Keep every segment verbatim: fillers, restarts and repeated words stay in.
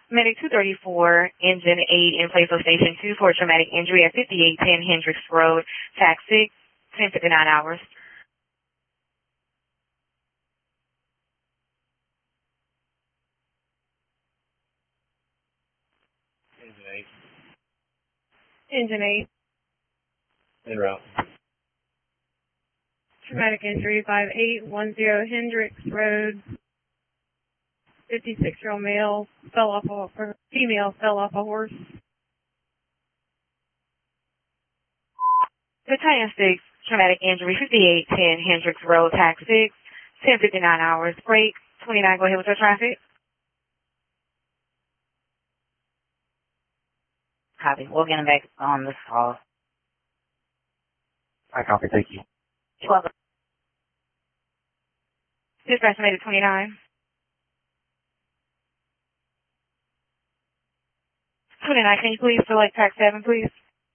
Medic two thirty-four, Engine eight in place of Station two for traumatic injury at fifty-eight ten Hendricks Road, Tax six, ten fifty-nine hours. Engine eight. Engine eight. En route. Traumatic injury five eight one zero Hendricks Road. fifty-six-year-old male fell off a, or female fell off a horse. Battalion six, traumatic injury fifty-eight ten Hendricks Road, Tax six, ten fifty-nine hours. Break twenty-nine, go ahead with your traffic. Copy. We'll get him back on this call. I copy, thank you. twelve. Dispatch made it twenty-nine. twenty-nine, can you please select Tax seven, please?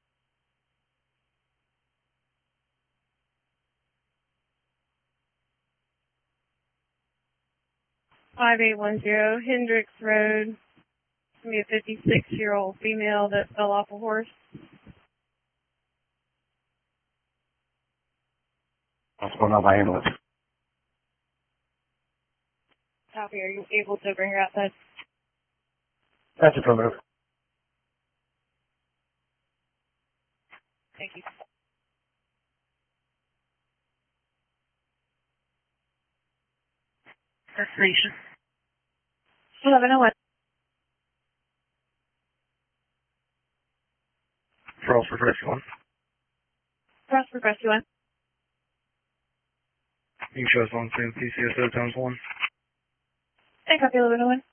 five eight one zero Hendricks Road. It's going to be a fifty-six-year-old female that fell off a horse. What's going on by ambulance? Copy. Are you able to bring her outside? That's affirmative. Thank you. Restoration. eleven oh one. Charles for rescue one. Cross for rescue one. You can show us on scene P C S O times one. Thank you, eleven oh one.